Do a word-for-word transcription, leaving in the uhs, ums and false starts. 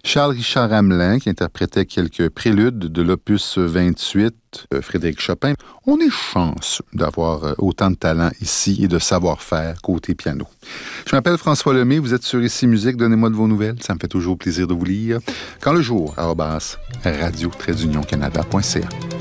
Charles-Richard Hamelin, qui interprétait quelques préludes de l'opus vingt-huit, euh, Frédéric Chopin. On est chanceux d'avoir euh, autant de talent ici et de savoir-faire côté piano. Je m'appelle François Lemay, vous êtes sur Ici Musique, donnez-moi de vos nouvelles, ça me fait toujours plaisir de vous lire. Quand le jour, arobase radio-canada point c a.